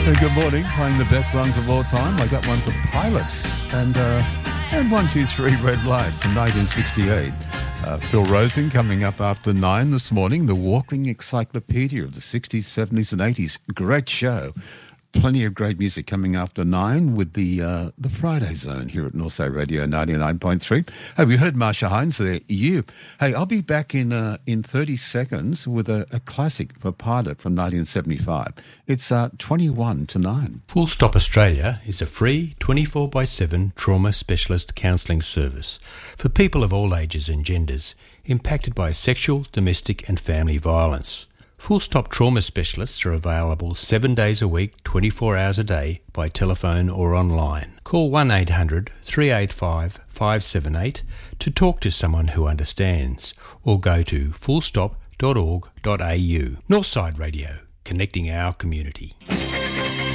Good morning, playing the best songs of all time. I got one for Pilots and 123 Red Light from 1968. Phil Rosing coming up after 9 this morning. The walking encyclopedia of the 60s, 70s and 80s. Great show. Plenty of great music coming after 9 with the Friday Zone here at Northside Radio 99.3. Hey, we heard Marsha Hines there. You. Hey, I'll be back in 30 seconds with a classic for Pilot from 1975. It's 21 to 9. Full Stop Australia is a free 24/7 trauma specialist counselling service for people of all ages and genders impacted by sexual, domestic and family violence. Full Stop Trauma Specialists are available 7 days a week, 24 hours a day by telephone or online. Call 1800 385 578 to talk to someone who understands or go to fullstop.org.au. Northside Radio, connecting our community.